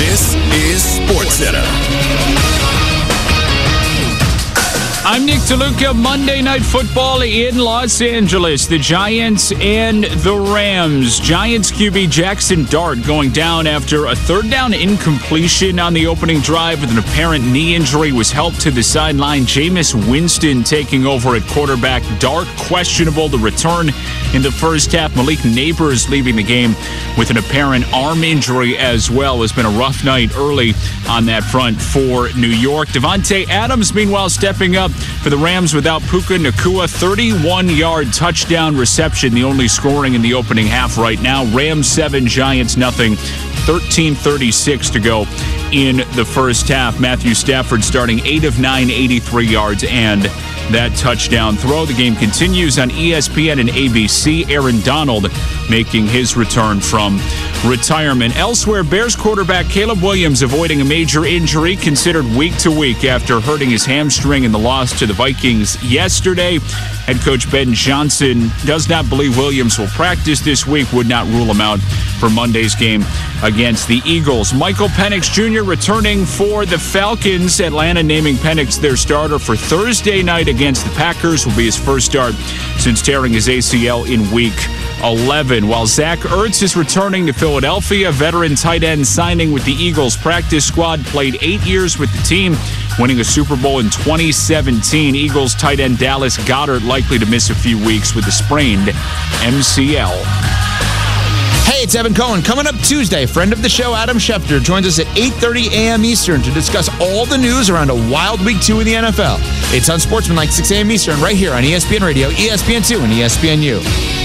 This is SportsCenter. I'm Nick DeLuca. Monday Night Football in Los Angeles. The Giants and the Rams. Giants QB Jackson Dart going down after a third down incompletion on the opening drive with an apparent knee injury was helped to the sideline. Jameis Winston taking over at quarterback. Dart questionable to return in the first half. Malik Neighbors leaving the game with an apparent arm injury as well. It's been a rough night early on that front for New York. Devontae Adams, meanwhile, stepping up for the Rams without Puka Nacua. 31-yard touchdown reception, the only scoring in the opening half right now. Rams 7, Giants nothing. 13:36 to go in the first half. Matthew Stafford starting 8 of 9, 83 yards and that touchdown throw. The game continues on ESPN and ABC. Aaron Donald making his return from retirement. Elsewhere, Bears quarterback Caleb Williams avoiding a major injury, considered week to week after hurting his hamstring in the loss to the Vikings yesterday. Head coach Ben Johnson does not believe Williams will practice this week, would not rule him out for Monday's game against the Eagles. Michael Penix Jr. returning for the Falcons. Atlanta naming Penix their starter for Thursday night against the Packers. Will be his first start since tearing his ACL in week 11. While Zach Ertz is returning to Philadelphia, veteran tight end signing with the Eagles practice squad, played 8 years with the team, winning a Super Bowl in 2017. Eagles tight end Dallas Goedert likely to miss a few weeks with a sprained MCL. Hey, it's Evan Cohen. Coming up Tuesday, friend of the show, Adam Schefter, joins us at 8:30 a.m. Eastern to discuss all the news around a wild Week 2 in the NFL. It's on Sportsman like 6 a.m. Eastern right here on ESPN Radio, ESPN2, and ESPNU.